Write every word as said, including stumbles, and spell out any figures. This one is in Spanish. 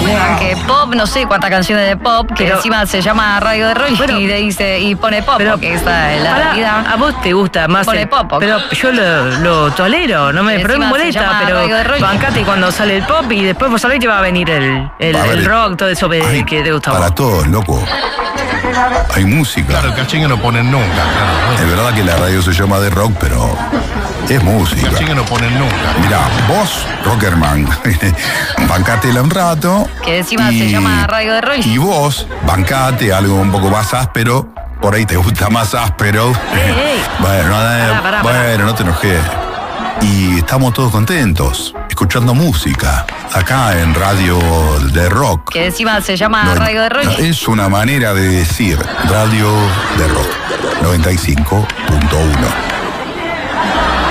Que pop, no sé cuántas canciones de pop, que pero, encima se llama Radio de Rock bueno, y le dice y pone pop, pero, porque esa es la para, realidad. A vos te gusta más pone el pop, pero yo lo, lo tolero, no me, pero me molesta, pero bancate cuando sale el pop y después vos sabés que va a venir el, el, a ver, el rock, todo eso hay, que te gusta. Para todos, loco. Hay música. Claro, el cachengue no ponen nunca, claro. Es verdad que la radio se llama de rock, pero es música. El cachengue no ponen nunca. Mirá, vos, Rockerman, bancátela un rato. Que encima y, se llama Radio de Rock. Y vos, bancate algo un poco más áspero. Por ahí te gusta más áspero. Hey, hey. Bueno, pará, pará, bueno, pará. no te enojes. Y estamos todos contentos, escuchando música, acá en Radio de Rock. Que encima se llama no, Radio de Rock. No, es una manera de decir Radio de Rock, noventa y cinco punto uno.